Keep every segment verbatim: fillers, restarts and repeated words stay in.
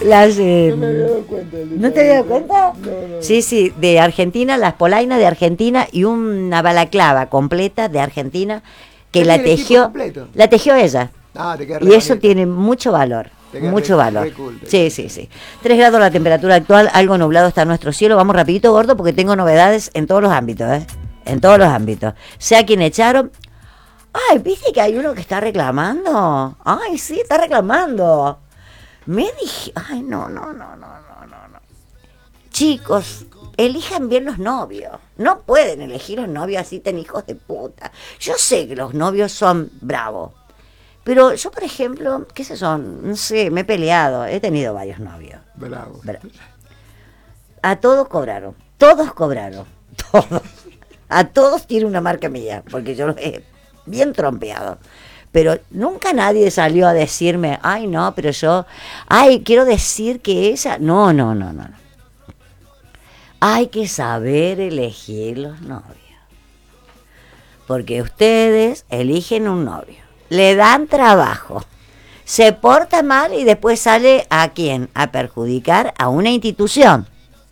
las, eh, No me había dado cuenta. ¿No te habías dado cuenta? No, no. Sí, sí, de Argentina, las polainas de Argentina y una balaclava completa de Argentina que la ¿Tenés el equipo tejió, completo? la tejió ella. Ah, te queda re Y eso bonito. tiene mucho valor, Te queda mucho re- valor. re cool, te Sí, queda. sí, sí. Tres grados la temperatura actual, algo nublado está nuestro cielo. Vamos rapidito, gordo, porque tengo novedades en todos los ámbitos, ¿eh? En todos los ámbitos. Sea quien echaron. Ay, ¿viste que hay uno que está reclamando? Ay, sí, está reclamando. Me dije, ay, no, no, no, no, no, no, no. Chicos, elijan bien los novios. No pueden elegir los novios así, tan hijos de puta. Yo sé que los novios son bravos. Pero yo, por ejemplo, ¿qué sé son? No sé, me he peleado, he tenido varios novios. Bravo. Bra- A todos cobraron, todos cobraron, todos. A todos tiene una marca mía, porque yo los he bien trompeado. Pero nunca nadie salió a decirme, ay no, pero yo, ay, quiero decir que esa... No, no, no, no. no. Hay que saber elegir los novios. Porque ustedes eligen un novio, le dan trabajo, se porta mal y después sale ¿a quién? A perjudicar a una institución.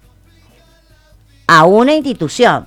A una institución.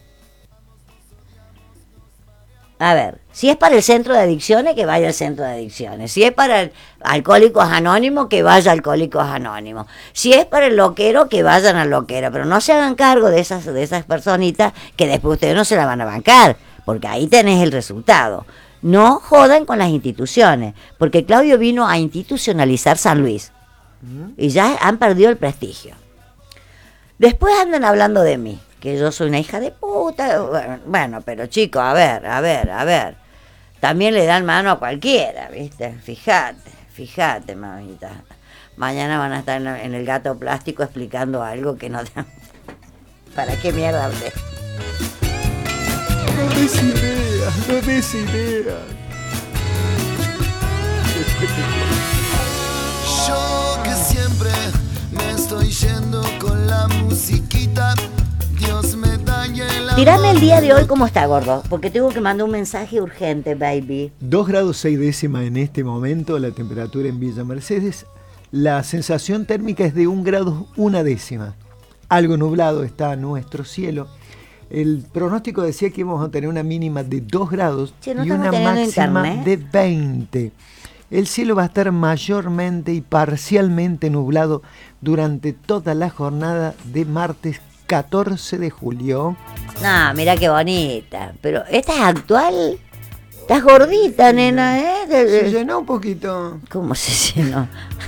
A ver, si es para el centro de adicciones, que vaya al centro de adicciones. Si es para el Alcohólicos Anónimos, que vaya a Alcohólicos Anónimos. Si es para el loquero, que vayan al loquero. Pero no se hagan cargo de esas, de esas personitas que después ustedes no se la van a bancar, porque ahí tenés el resultado. No jodan con las instituciones, porque Claudio vino a institucionalizar San Luis. Y ya han perdido el prestigio. Después andan hablando de mí, que yo soy una hija de puta. Bueno, bueno, pero chicos, a ver, a ver, a ver. También le dan mano a cualquiera, ¿viste? Fíjate, fíjate, mamita. Mañana van a estar en, en el gato plástico explicando algo que no... ¿Para qué mierda hablé? No des idea, no des idea. Yo que siempre me estoy yendo con la musiquita. Dios me dañe la... Tirame el día de hoy cómo está, gordo, porque tengo que mandar un mensaje urgente, baby. dos grados seis décimas en este momento, la temperatura en Villa Mercedes. La sensación térmica es de un grado una décima. Algo nublado está nuestro cielo. El pronóstico decía que íbamos a tener una mínima de dos grados Che, ¿no y estamos una teniendo máxima internet? de veinte. El cielo va a estar mayormente y parcialmente nublado durante toda la jornada de martes catorce de julio. No, mira qué bonita. Pero esta es actual. Estás gordita, nena, ¿eh? De- de- Se llenó un poquito. ¿Cómo se llenó?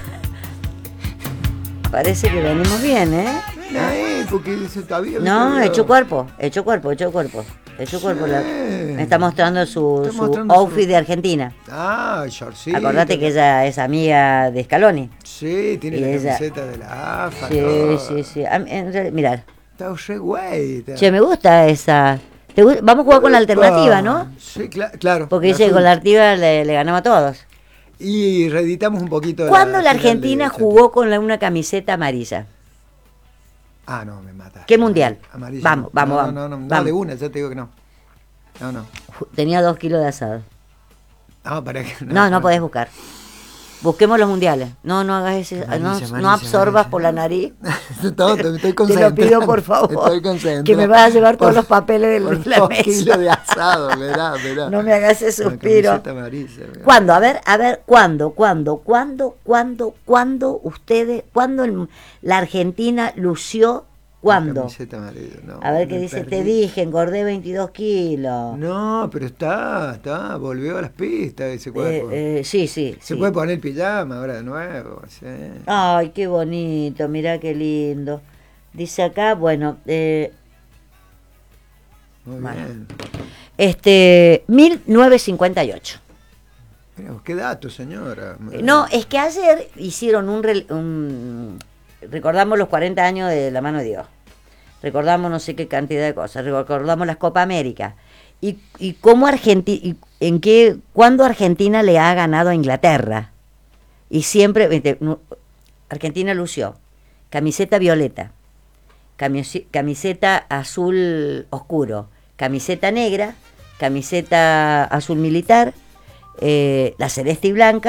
Parece que venimos bien, ¿eh? Mira ahí, porque se está bien. No, hecho cuerpo, hecho cuerpo, hecho cuerpo. Hecho cuerpo. La- me está mostrando su, Está su mostrando outfit su- de Argentina. Ah, el shortcito. Acordate que ella es amiga de Scaloni. Sí, tiene Y la ella- camiseta de la A F A. Sí, todo. sí, sí. A mí, en realidad, mirá. Está re güey. está- Che, me gusta esa. ¿Te gu- Vamos a jugar con la alternativa, ¿no? Sí, cla- claro. Porque dice que azul. con la alternativa le, le ganamos a todos. Y reeditamos un poquito. ¿Cuándo la final Argentina de- jugó con la- una camiseta amarilla? Ah, no, me mata. ¿Qué mundial? Amarilla. Vamos, vamos, no, vamos. No, no, no, Vamos. no, de una, ya te digo que no. No, no. Ju- Tenía dos kilos de asado. No, para que. No, no podés buscar. Busquemos los mundiales. No, no hagas ese, Amarilla, no, amarilla, no absorbas amarilla. por la nariz. Todo, te, estoy Te lo pido por favor. Estoy concentrado. Que me vas a llevar todos Por- los papeles del- por de la dos mesa. kilos de asado, verá, verá. No me hagas ese Una suspiro. camiseta amarilla, verá. ¿Cuándo? A ver, a ver, ¿cuándo? ¿Cuándo? ¿Cuándo? ¿Cuándo? ¿Cuándo ustedes? ¿Cuándo el- la Argentina lució? Una ¿Cuándo? camiseta amarilla, no, A ver qué me dice, perdí. te dije, engordé veintidós kilos. No, pero está, está, volvió a las pistas ese cuerpo. Eh, eh, sí, sí. Se sí. puede poner pijama ahora de nuevo. Sí. Ay, qué bonito, mirá qué lindo. Dice acá, bueno, eh, Muy Bueno. bien. este, mil novecientos cincuenta y ocho. Mirá, qué dato, señora. Eh, No, es que ayer hicieron un, rel- un- recordamos los cuarenta años de la mano de Dios. Recordamos no sé qué cantidad de cosas. Recordamos las Copa América. Y, y cómo Argentina, en qué, cuándo Argentina le ha ganado a Inglaterra. Y siempre, viste, no, Argentina lució camiseta violeta, camisi- camiseta azul oscuro, camiseta negra, camiseta azul militar, eh, la celeste y blanca.